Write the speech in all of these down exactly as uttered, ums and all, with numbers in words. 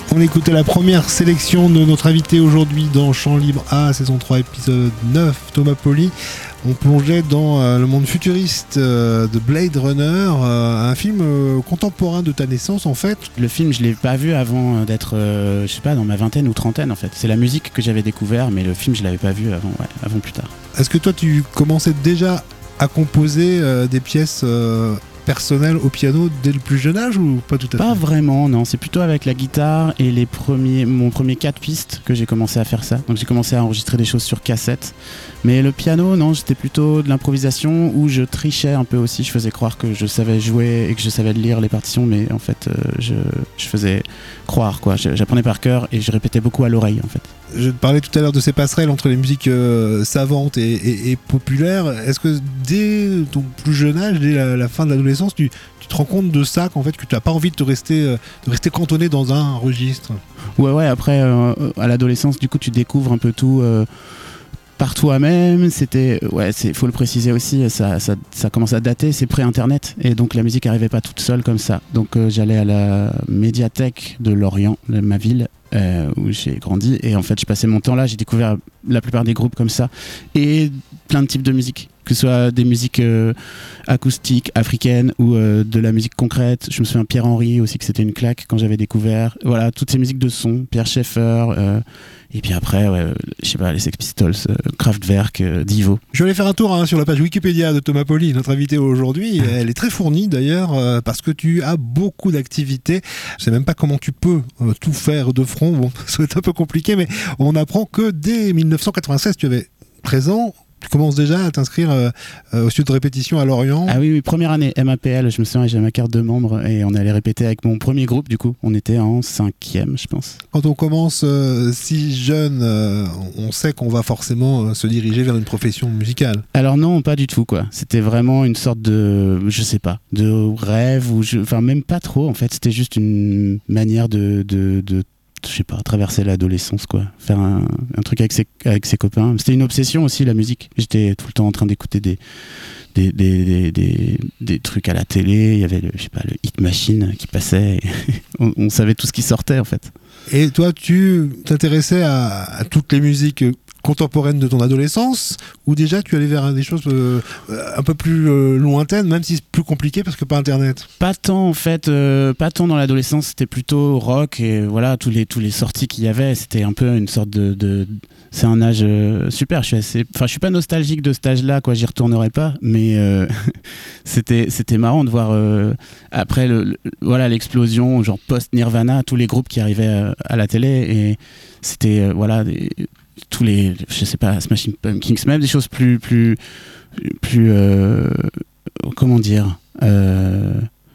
On écoutait la première sélection de notre invité aujourd'hui dans Chant Libre A, saison trois, épisode neuf, Thomas Poli. On plongeait dans euh, le monde futuriste euh, de Blade Runner, euh, un film euh, contemporain de ta naissance en fait. Le film, je ne l'ai pas vu avant d'être, euh, je sais pas, dans ma vingtaine ou trentaine en fait. C'est la musique que j'avais découvert, mais le film, je l'avais pas vu avant, ouais, avant plus tard. Est-ce que toi, tu commençais déjà à composer euh, des pièces euh, personnelles au piano dès le plus jeune âge ou pas tout à fait ? Pas vraiment, non. C'est plutôt avec la guitare et les premiers, mon premier quatre pistes que j'ai commencé à faire ça. Donc j'ai commencé à enregistrer des choses sur cassette. Mais le piano, non, c'était plutôt de l'improvisation où je trichais un peu aussi. Je faisais croire que je savais jouer et que je savais lire les partitions, mais en fait, euh, je, je faisais croire, quoi. J'apprenais par cœur et je répétais beaucoup à l'oreille, en fait. Je te parlais tout à l'heure de ces passerelles entre les musiques euh, savantes et, et, et populaires. Est-ce que dès ton plus jeune âge, dès la, la fin de l'adolescence, tu, tu te rends compte de ça, qu'en fait, que tu n'as pas envie de te rester, euh, de rester cantonné dans un registre ? Ouais, ouais. Après, euh, à l'adolescence, du coup, tu découvres un peu tout. Euh, par toi-même, c'était, ouais, c'est, faut le préciser aussi, ça, ça, ça commence à dater, c'est pré-internet, et donc la musique arrivait pas toute seule comme ça. Donc euh, j'allais à la médiathèque de Lorient, de ma ville, euh, où j'ai grandi, et en fait je passais mon temps là, j'ai découvert la plupart des groupes comme ça, et plein de types de musique, que ce soit des musiques euh, acoustiques, africaines, ou euh, de la musique concrète. Je me souviens Pierre Henry aussi, que c'était une claque quand j'avais découvert, voilà, toutes ces musiques de son, Pierre Schaeffer, euh, et puis après, ouais, je sais pas, les Sex Pistols, euh, Kraftwerk, euh, Divo. Je vais aller faire un tour hein, sur la page Wikipédia de Thomas Poli, notre invité aujourd'hui. Elle est très fournie d'ailleurs, euh, parce que tu as beaucoup d'activités. Je sais même pas comment tu peux euh, tout faire de front. Bon, ça va être un peu compliqué, mais on apprend que dès dix-neuf cent quatre-vingt-seize, tu avais présent. Tu commences déjà à t'inscrire euh, euh, au studio de répétition à Lorient. Ah oui, oui, première année, M A P L, je me souviens, j'avais ma carte de membre et on allait répéter avec mon premier groupe, du coup. On était en cinquième, je pense. Quand on commence euh, si jeune, euh, on sait qu'on va forcément euh, se diriger vers une profession musicale. Alors non, pas du tout, quoi. C'était vraiment une sorte de, je sais pas, de rêve, ou je... enfin même pas trop, en fait. C'était juste une manière de... de, de je sais pas, traverser l'adolescence, quoi. Faire un, un truc avec ses, avec ses copains. C'était une obsession aussi, la musique. J'étais tout le temps en train d'écouter des, des, des, des, des, des trucs à la télé. Il y avait le, je sais pas, le Hit Machine qui passait. on, on savait tout ce qui sortait, en fait. Et toi, tu t'intéressais à, à toutes les musiques contemporaines de ton adolescence, ou déjà tu allais vers des choses euh, un peu plus euh, lointaines, même si c'est plus compliqué parce que pas internet? Pas tant en fait, euh, pas tant dans l'adolescence, c'était plutôt rock et voilà, tous les, tous les sorties qu'il y avait, c'était un peu une sorte de... de c'est un âge euh, super, je suis assez... Enfin, je suis pas nostalgique de cet âge-là, quoi, j'y retournerai pas, mais euh, c'était, c'était marrant de voir euh, après le, le, voilà, l'explosion, genre post-Nirvana, tous les groupes qui arrivaient euh, à la télé, et c'était, euh, voilà... Des, tous les, je sais pas, Smashing Pumpkins, même des choses plus, plus, plus, euh, comment dire, euh,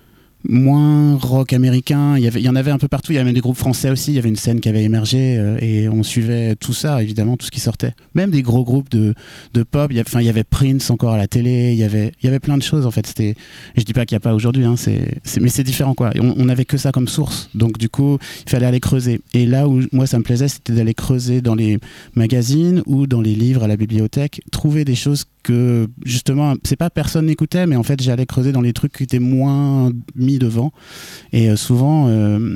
moins rock américain. Il y avait, il y en avait un peu partout. Il y avait même des groupes français aussi. Il y avait une scène qui avait émergé euh, et on suivait tout ça, évidemment, tout ce qui sortait. Même des gros groupes de, de pop. Il y avait, enfin, il y avait Prince encore à la télé. Il y avait, il y avait plein de choses en fait. C'était, je dis pas qu'il y a pas aujourd'hui, hein, c'est, c'est, mais c'est différent quoi. Et on, on avait que ça comme source. Donc du coup, il fallait aller creuser. Et là où moi ça me plaisait, c'était d'aller creuser dans les magazines ou dans les livres à la bibliothèque, trouver des choses que justement, c'est pas personne n'écoutait, mais en fait j'allais creuser dans les trucs qui étaient moins mis devant, et euh, souvent euh,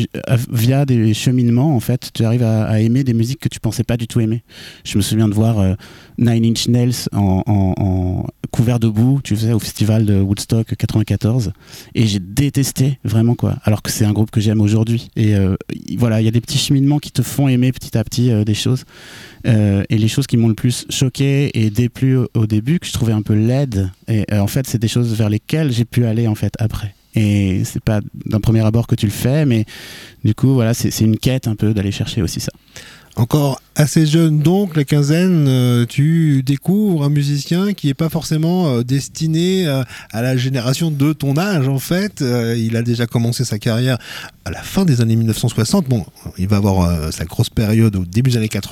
via des cheminements en fait tu arrives à, à aimer des musiques que tu pensais pas du tout aimer. Je me souviens de voir euh, Nine Inch Nails en, en, en couvert de boue, tu sais, au festival de Woodstock quatre-vingt-quatorze, et j'ai détesté vraiment quoi, alors que c'est un groupe que j'aime aujourd'hui. Et euh, voilà, il y a des petits cheminements qui te font aimer petit à petit euh, des choses, euh, et les choses qui m'ont le plus choqué et déplu au, au début, que je trouvais un peu laides, et euh, en fait c'est des choses vers lesquelles j'ai pu aller en fait après. Et c'est pas d'un premier abord que tu le fais, mais du coup voilà, c'est, c'est une quête un peu d'aller chercher aussi ça. Encore assez jeune donc, la quinzaine, euh, tu découvres un musicien qui n'est pas forcément euh, destiné euh, à la génération de ton âge en fait. Euh, il a déjà commencé sa carrière à la fin des années mille neuf cent soixante. Bon, il va avoir euh, sa grosse période au début des années quatre-vingts.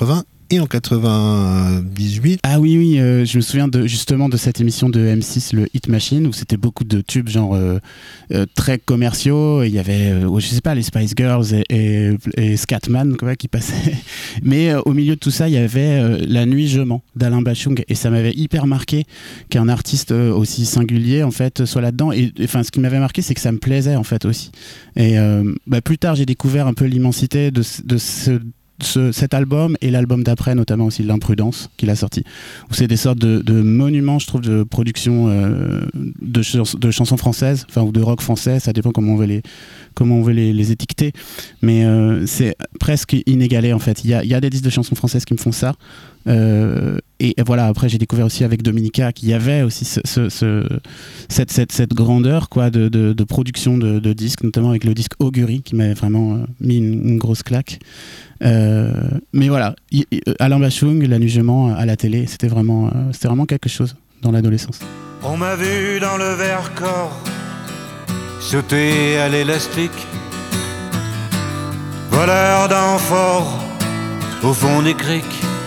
et en quatre-vingt-dix-huit. Ah oui, oui, euh, je me souviens de, justement de cette émission de M six, le Hit Machine, où c'était beaucoup de tubes genre euh, euh, très commerciaux. Il y avait, euh, je sais pas, les Spice Girls et, et, et Scatman quoi, qui passaient. Mais euh, au milieu de tout ça, il y avait euh, La Nuit Je mens d'Alain Bachung, et ça m'avait hyper marqué qu'un artiste euh, aussi singulier en fait soit là-dedans. Et enfin, ce qui m'avait marqué, c'est que ça me plaisait en fait aussi. Et euh, bah, plus tard, j'ai découvert un peu l'immensité de, de ce Ce, cet album et l'album d'après, notamment aussi L'Imprudence qu'il a sorti, où c'est des sortes de, de monuments, je trouve, de production euh, de, chans- de chansons françaises, enfin ou de rock français, ça dépend comment on veut les, comment on veut les, les étiqueter, mais euh, c'est presque inégalé en fait. Il y a, il y a des disques de chansons françaises qui me font ça. Euh, et, et voilà, après j'ai découvert aussi avec Dominica qu'il y avait aussi ce, ce, ce, cette, cette, cette grandeur quoi, de, de, de production de, de disques, notamment avec le disque Augury qui m'a vraiment euh, mis une, une grosse claque. Euh, mais voilà, y, y, Alain Bachung, La Nuit Je mens à la télé, c'était vraiment, euh, c'était vraiment quelque chose dans l'adolescence. On m'a vu dans le Vercors sauter à l'élastique, voleur d'amphores au fond des criques.